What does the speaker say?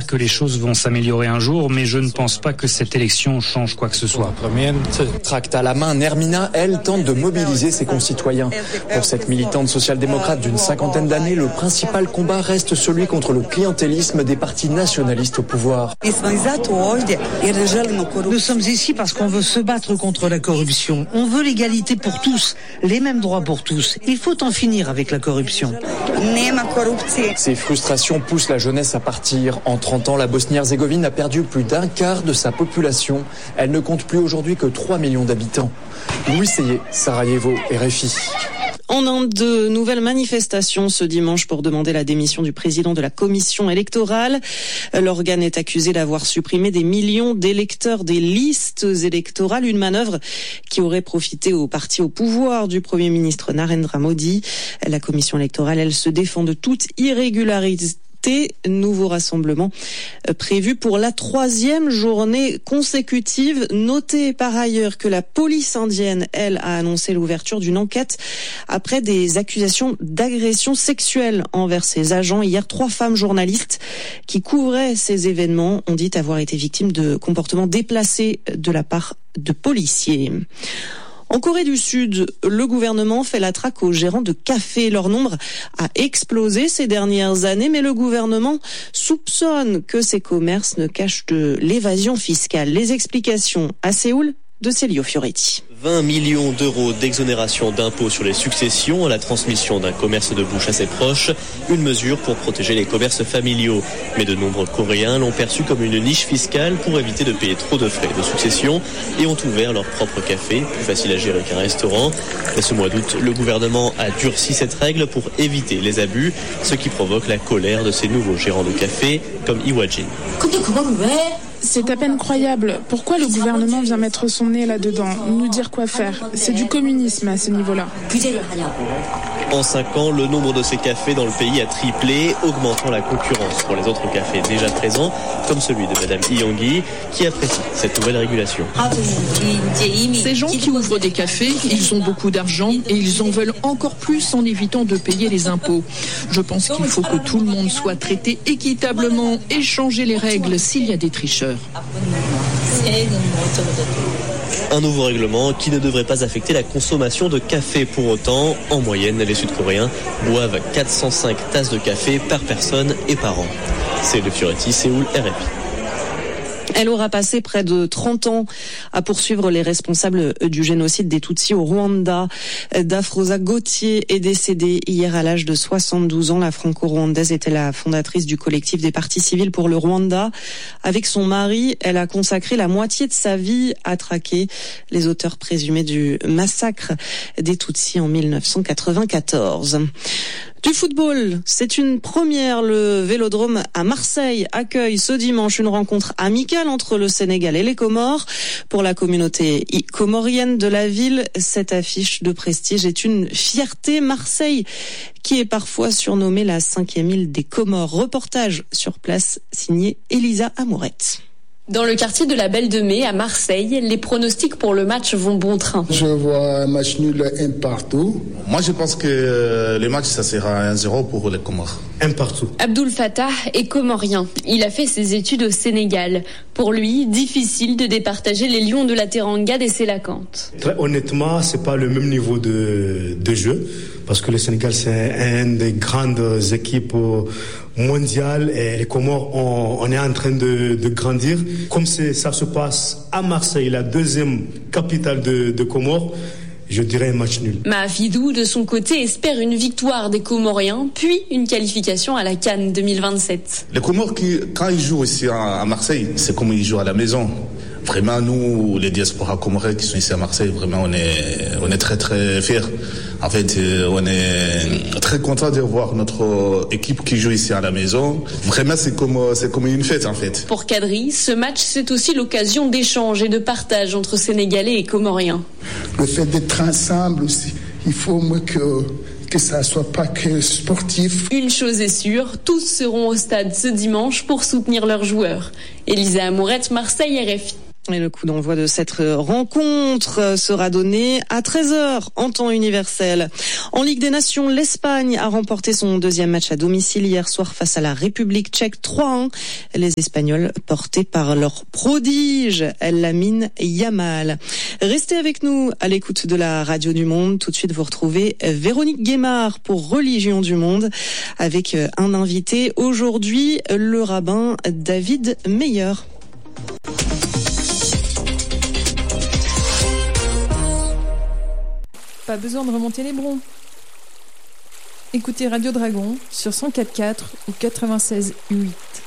que les choses vont s'améliorer un jour, mais je ne pense pas que cette élection change quoi que ce soit. Tract à la main, Nermina, elle, tente de mobiliser ses concitoyens. Pour cette militante social-démocrate d'une cinquantaine d'années, le principal combat reste celui contre le clientélisme des partis nationalistes au pouvoir. Nous sommes ici parce qu'on veut se battre contre la corruption. On veut l'égalité pour tous, les mêmes droits pour tous. Il faut en finir avec la corruption. Ces frustrations poussent la jeunesse à partir. En 30 ans, la Bosnie-Herzégovine a perdu plus d'un quart de sa population. Elle ne compte plus aujourd'hui que 3 millions d'habitants. Louis Seyé, Sarajevo, RFI. En Inde, de nouvelles manifestations ce dimanche pour demander la démission du président de la commission électorale. L'organe est accusé d'avoir supprimé des millions d'électeurs des listes électorales, une manœuvre qui aurait profité au parti au pouvoir du Premier ministre Narendra Modi. La commission électorale, elle se défend de toute irrégularité. Nouveau rassemblement prévu pour la 3e journée consécutive. Notez par ailleurs que la police indienne, elle, a annoncé l'ouverture d'une enquête après des accusations d'agression sexuelle envers ses agents. Hier, 3 femmes journalistes qui couvraient ces événements ont dit avoir été victimes de comportements déplacés de la part de policiers. En Corée du Sud, le gouvernement fait la traque aux gérants de café. Leur nombre a explosé ces dernières années, mais le gouvernement soupçonne que ces commerces ne cachent de l'évasion fiscale. Les explications à Séoul de Célio Fioretti. 20 millions d'euros d'exonération d'impôts sur les successions à la transmission d'un commerce de bouche à ses proches, une mesure pour protéger les commerces familiaux. Mais de nombreux Coréens l'ont perçu comme une niche fiscale pour éviter de payer trop de frais de succession et ont ouvert leur propre café, plus facile à gérer qu'un restaurant. Et ce mois d'août, le gouvernement a durci cette règle pour éviter les abus, ce qui provoque la colère de ces nouveaux gérants de café comme Iwajin. C'est à peine croyable. Pourquoi le gouvernement vient mettre son nez là-dedans, nous dire quoi faire? C'est du communisme à ce niveau-là. En 5 ans, le nombre de ces cafés dans le pays a triplé, augmentant la concurrence pour les autres cafés déjà présents, comme celui de Madame Iyangi, qui apprécie cette nouvelle régulation. Ces gens qui ouvrent des cafés, ils ont beaucoup d'argent et ils en veulent encore plus en évitant de payer les impôts. Je pense qu'il faut que tout le monde soit traité équitablement et changer les règles s'il y a des tricheurs. Un nouveau règlement qui ne devrait pas affecter la consommation de café pour autant. En moyenne, les Sud-Coréens boivent 405 tasses de café par personne et par an. C'est le Fioretti, Séoul, RFI. Elle aura passé près de 30 ans à poursuivre les responsables du génocide des Tutsis au Rwanda. Dafrosa Gauthier est décédée hier à l'âge de 72 ans. La franco-rwandaise était la fondatrice du collectif des partis civils pour le Rwanda. Avec son mari, elle a consacré la moitié de sa vie à traquer les auteurs présumés du massacre des Tutsis en 1994. Du football, c'est une première. Le Vélodrome à Marseille accueille ce dimanche une rencontre amicale entre le Sénégal et les Comores. Pour la communauté comorienne de la ville, cette affiche de prestige est une fierté. Marseille, qui est parfois surnommée la 5e île des Comores. Reportage sur place signé Elisa Amourette. Dans le quartier de la Belle de Mai, à Marseille, les pronostics pour le match vont bon train. Je vois un match nul 1 partout. Moi, je pense que le match, ça sera 1-0 pour les Comores. 1 partout. Abdoul Fattah est comorien. Il a fait ses études au Sénégal. Pour lui, difficile de départager les Lions de la Teranga des Sélacantes. Très honnêtement, c'est pas le même niveau de jeu. Parce que le Sénégal, c'est une des grandes équipes mondiales et les Comores, on est en train de grandir. Comme ça se passe à Marseille, la 2e capitale de Comores, je dirais un match nul. Mahafidou, de son côté, espère une victoire des Comoriens, puis une qualification à la CAN 2027. Les Comores, quand ils jouent ici à Marseille, c'est comme ils jouent à la maison. Vraiment, nous, les diasporas comoriens qui sont ici à Marseille, vraiment, on est très, très fiers. En fait, on est très content de voir notre équipe qui joue ici à la maison. Vraiment, c'est comme une fête, en fait. Pour Kadri, ce match, c'est aussi l'occasion d'échange et de partage entre Sénégalais et Comoriens. Le fait d'être ensemble aussi, il faut que ça soit pas que sportif. Une chose est sûre, tous seront au stade ce dimanche pour soutenir leurs joueurs. Elisa Amourette, Marseille, RFI. Et le coup d'envoi de cette rencontre sera donné à 13h en temps universel. En Ligue des Nations, l'Espagne a remporté son deuxième match à domicile hier soir face à la République tchèque 3-1. Les Espagnols portés par leur prodige, Lamine Yamal. Restez avec nous à l'écoute de la Radio du Monde. Tout de suite, vous retrouvez Véronique Guémard pour Religion du Monde avec un invité aujourd'hui, le rabbin David Meyer. Pas besoin de remonter les broncs. Écoutez Radio Dragon sur 104.4 ou 96.8.